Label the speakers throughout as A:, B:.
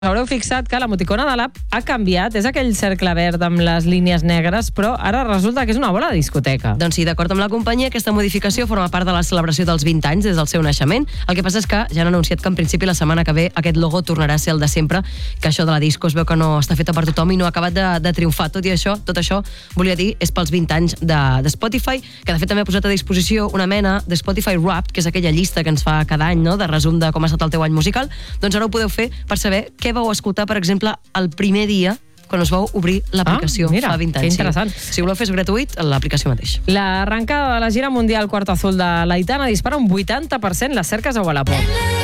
A: Haureu fixat que l'emoticona de l'app ha canviat, és aquell cercle verd amb les línies negres, però ara resulta que és una bola de discoteca.
B: Doncs sí, d'acord amb la companyia, aquesta modificació forma part de la celebració dels 20 anys des del seu naixement. El que passa és que ja han anunciat que en principi la setmana que ve aquest logo tornarà a ser el de sempre, que això de la disco es veu que no està feta per tothom i no ha acabat de triomfar. Tot això, volia dir, és pels 20 anys de Spotify, que de fet també ha posat a disposició una mena de Spotify Wrapped, que és aquella llista que ens fa cada any, no?, de resum de com ha estat el teu any musical. Doncs ara ho podeu fer per saber què vau escoltar, per exemple, el primer dia quan us vau obrir l'aplicació fa 20 anys.
A: Que interessant.
B: Si voleu fer gratuït, l'aplicació mateix.
A: L'arrencada de la gira mundial Cuarto Azul de l'Aitana dispara un 80% les cerques a Wallapop.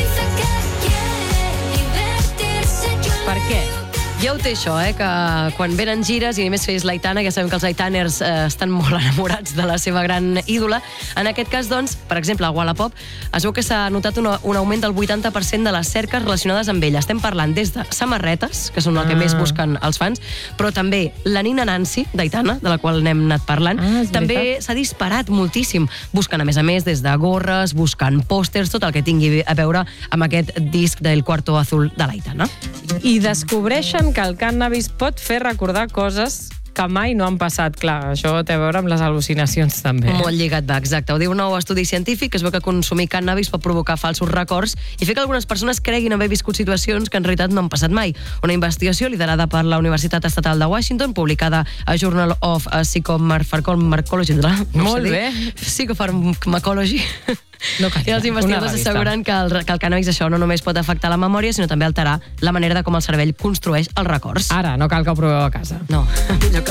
A: Per què?
B: Ja ho té això, que quan venen gires, i a més fes l'Aitana, ja sabem que els Aitaners estan molt enamorats de la seva gran ídola. En aquest cas, doncs, per exemple, a Wallapop es veu que s'ha notat un augment del 80% de les cerques relacionades amb ella. Estem parlant des de samarretes, que són el que més busquen els fans, però també la Nina Nancy, d'Aitana, de la qual n'hem anat parlant, també s'ha disparat moltíssim. Busquen, a més, des de gorres, busquen pòsters, tot el que tingui a veure amb aquest disc del Cuarto Azul de l'Aitana.
A: I descobreixen que el cànnabis pot fer recordar coses que mai no han passat. Clar, això té a veure amb les al·lucinacions, també.
B: Molt lligat, va, exacte. Ho diu un nou estudi científic, que es veu que consumir cànnabis pot provocar falsos records i fer que algunes persones creguin haver viscut situacions que en realitat no han passat mai. Una investigació liderada per la Universitat Estatal de Washington, publicada a Journal of Psychopharmacology.
A: Molt bé.
B: Psychopharmacology.
A: No cal,
B: i els investigadors asseguren que el cànnabis això no només pot afectar la memòria, sinó també alterar la manera de com el cervell construeix els records.
A: Ara, no cal que ho proveu a casa.
B: No.